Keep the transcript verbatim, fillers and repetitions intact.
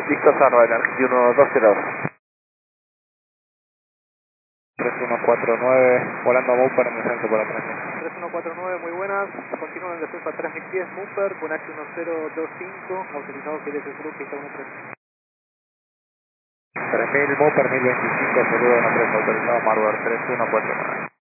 Listo, Sarva, en Argentina uno dos cero dos. tres uno cuatro nueve, volando a Mupper, en descenso por atrás. tres uno cuatro nueve, muy buenas. Continúa en descenso a tres mil pies, Mupper, con H uno cero dos cinco, autorizado que desde Cruz, pista uno tres. tres mil, Mupper, mil veinticinco, saludo uno tres, autorizado, Marwer tres uno cuatro nueve.